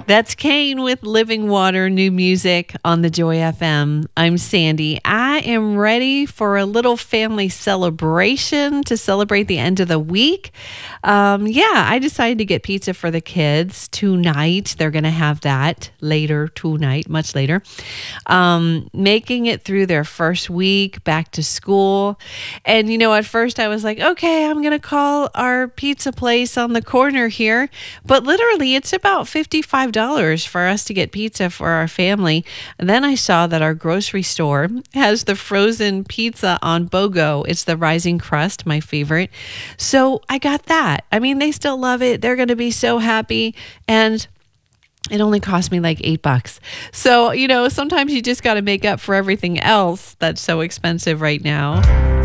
That's Kane with Living Water, new music on the Joy FM. I'm Sandy. I am ready for a little family celebration to celebrate the end of the week. I decided to get pizza for the kids tonight. They're going to have that later tonight, much later. Making it through their first week back to school. And, at first I was like, okay, I'm going to call our pizza place on the corner here. But literally, it's about $55 for us to get pizza for our family. And then I saw that our grocery store has the frozen pizza on BOGO. It's the Rising Crust, my favorite. So I got that. I mean, they still love it. They're going to be so happy. And it only cost me like $8. So, sometimes you just got to make up for everything else that's so expensive right now.